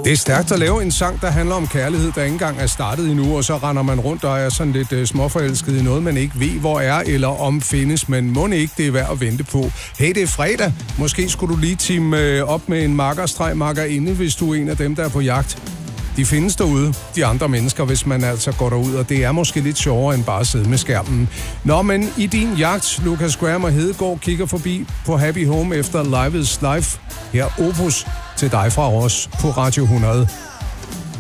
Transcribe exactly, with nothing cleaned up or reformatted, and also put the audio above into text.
Det er stærkt at lave en sang, der handler om kærlighed, der ikke engang er startet endnu, og så render man rundt og er sådan lidt uh, småforelsket i noget, man ikke ved, hvor er eller om findes, men må ikke det er værd at vente på. Hey, det er fredag. Måske skulle du lige teame uh, op med en makkerstreg makker inde, hvis du er en af dem, der er på jagt. De findes derude, de andre mennesker, hvis man altså går derud, og det er måske lidt sjovere end bare at sidde med skærmen. Nå, men i din jagt, Lukas Graham og Hedegaard kigger forbi på Happy Home efter Live is Life. Her Opus til dig fra os på Radio hundrede.